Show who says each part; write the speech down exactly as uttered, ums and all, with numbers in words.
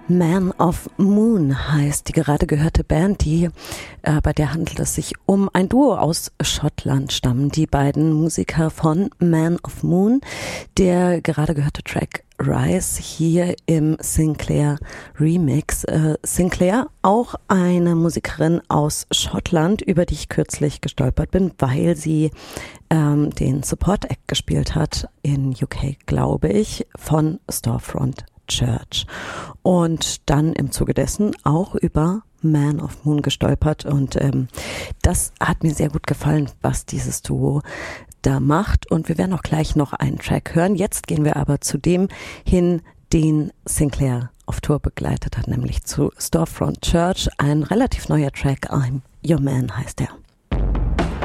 Speaker 1: Man of Moon heißt die gerade gehörte Band, die, äh, bei der handelt es sich um ein Duo aus Schottland, stammen die beiden Musiker von Man of Moon. Der gerade gehörte Track Rise hier im Sinclair Remix. Äh, Sinclair, auch eine Musikerin aus Schottland, über die ich kürzlich gestolpert bin, weil sie ähm, den Support Act gespielt hat in U K, glaube ich, von Storefront Church und dann im Zuge dessen auch über Man of Moon gestolpert und ähm, das hat mir sehr gut gefallen, was dieses Duo da macht und wir werden auch gleich noch einen Track hören. Jetzt gehen wir aber zu dem hin, den Sinclair auf Tour begleitet hat, nämlich zu Storefront Church, ein relativ neuer Track, I'm Your Man heißt er.